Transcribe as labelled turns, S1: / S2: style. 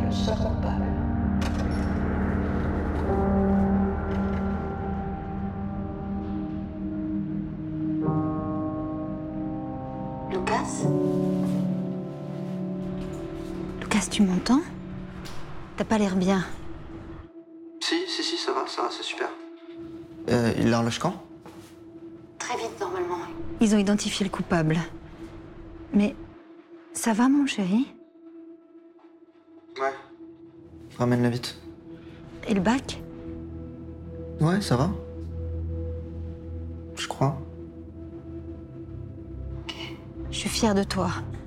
S1: que tu sois coupable.
S2: Lucas ? Lucas, tu m'entends ? T'as pas l'air bien.
S3: Si, ça va, c'est super. Il l'horloge quand ?
S2: Très vite, normalement. Ils ont identifié le coupable. Mais ça va, mon chéri ?
S3: Ouais. Ramène-le vite.
S2: Et le bac ?
S3: Ouais, ça va. Je crois.
S2: Je suis fière de toi.